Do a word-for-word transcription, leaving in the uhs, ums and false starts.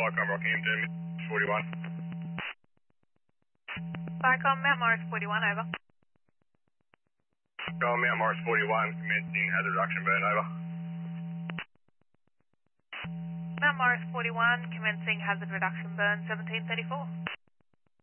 Flycom Rockhampton, forty-one. Flycom Mount Morris forty-one, over. Go on Mount Morris forty-one, commencing hazard reduction burn, over. Mount Morris forty-one, commencing hazard reduction burn seventeen thirty-four.